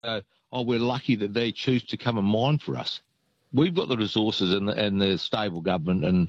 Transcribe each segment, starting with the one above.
we're lucky that they choose to come and mine for us. We've got the resources and the stable government, and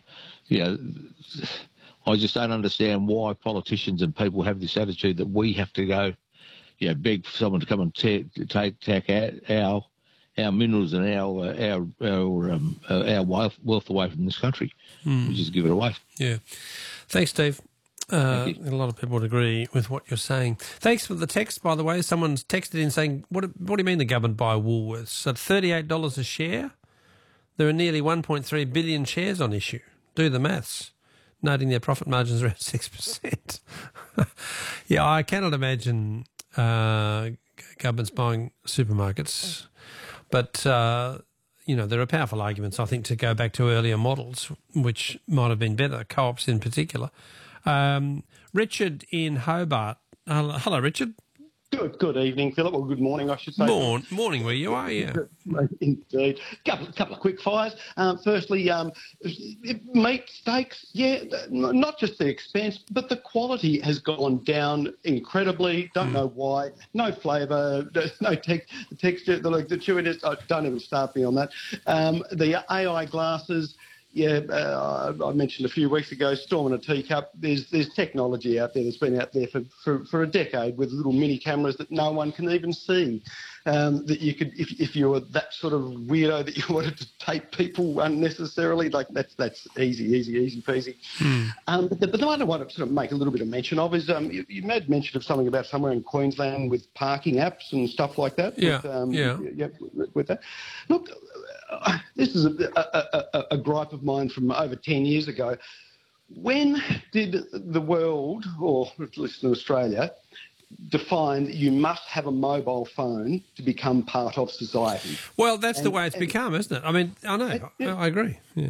I just don't understand why politicians and people have this attitude that we have to go, beg for someone to come and take our minerals and our wealth away from this country. We just give it away. Yeah. Thanks, Steve. Thank you. A lot of people would agree with what you're saying. Thanks for the text, by the way. Someone's texted in saying, what do you mean the government buy Woolworths? At $38 a share, there are nearly 1.3 billion shares on issue. Do the maths. Noting their profit margins around 6%. Yeah, I cannot imagine governments buying supermarkets. But, there are powerful arguments, I think, to go back to earlier models, which might have been better, co-ops in particular. Richard in Hobart. Hello, Richard. Good evening, Philip, or good morning, I should say. Morning, where you are, yeah. Indeed. Couple of quick fires. Firstly, meat steaks, not just the expense, but the quality has gone down incredibly. Don't know why. No flavour, no texture. The chewiness, don't even start me on that. The AI glasses. I mentioned a few weeks ago, storm in a teacup. There's technology out there that's been out there for a decade with little mini cameras that no one can even see. That you could, if you were that sort of weirdo that you wanted to tape people unnecessarily, like that's easy peasy. But the one I want to sort of make a little bit of mention of is you made mention of something about somewhere in Queensland with parking apps and stuff like that. With that. Look, this is a gripe of mine from over 10 years ago. When did the world, or at least in Australia, define that you must have a mobile phone to become part of society? Well, that's the way it's become, isn't it? I mean, I know, I agree. Yeah.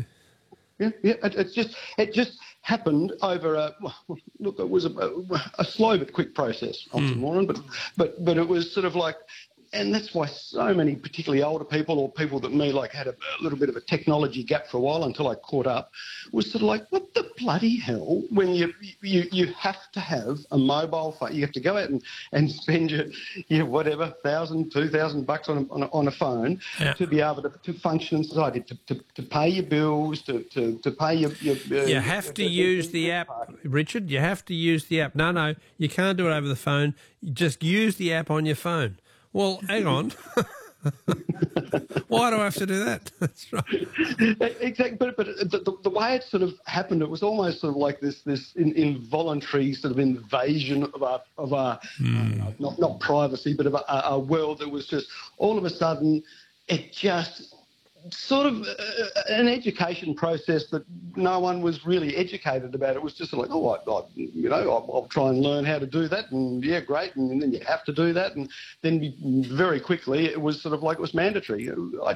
It just happened over look. It was a slow but quick process, but it was sort of like. And that's why so many, particularly older people or people that me, like had a little bit of a technology gap for a while until I caught up, was sort of like, what the bloody hell? When you have to have a mobile phone, you have to go out and spend your whatever $1,000, $2,000 on a phone to be able to function in society, to pay your bills, to pay your. You have to use the app, Richard. You have to use the app. No, you can't do it over the phone. You just use the app on your phone. Well, hang on. Why do I have to do that? That's right. Exactly. But the way it sort of happened, it was almost sort of like this involuntary sort of invasion of our not privacy, but of a world that was just all of a sudden it just sort of an education process that no one was really educated about. It was just like, I'll try and learn how to do that, and great, and then you have to do that, and then very quickly it was sort of like it was mandatory.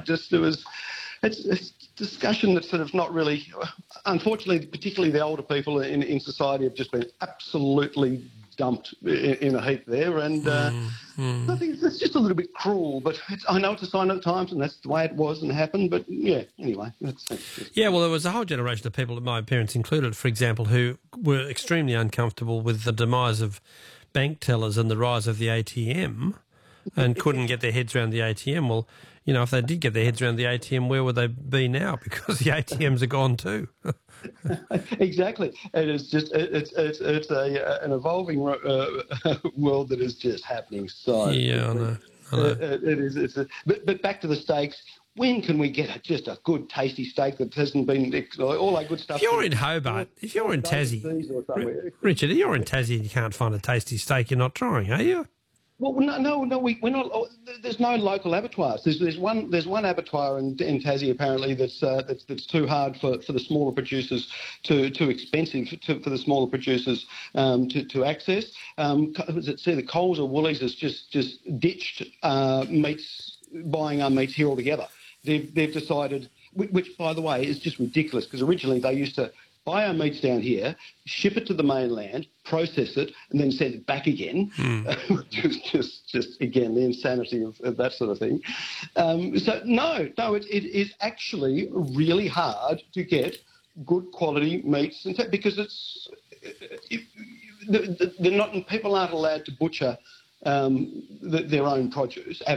It's discussion that's sort of not really, unfortunately, particularly the older people in society have just been absolutely dumped in a heap there, and I think it's just a little bit cruel, but I know it's a sign of the times, and that's the way it was and happened, but anyway. Well, there was a whole generation of people, my parents included, for example, who were extremely uncomfortable with the demise of bank tellers and the rise of the ATM and couldn't get their heads around the ATM. Well, if they did get their heads around the ATM, where would they be now? Because the ATMs are gone too. Exactly. It is just it's an evolving world that is just happening. So yeah, I know. It is. But back to the steaks. When can we get just a good, tasty steak that hasn't been all that good stuff? If you're in Hobart, if you're in Tassie, Richard, if you're in Tassie and you can't find a tasty steak, you're not trying, are you? Well, no, we're not. There's no local abattoirs. There's one abattoir in Tassie apparently that's too hard for the smaller producers, too expensive for the smaller producers to access. The Coles or Woolies has just ditched meats, buying our meats here altogether. They've decided, which by the way is just ridiculous, because originally they used to buy our meats down here, ship it to the mainland, process it, and then send it back again. just again, the insanity of that sort of thing. It is actually really hard to get good quality meats, because people aren't allowed to butcher their own produce.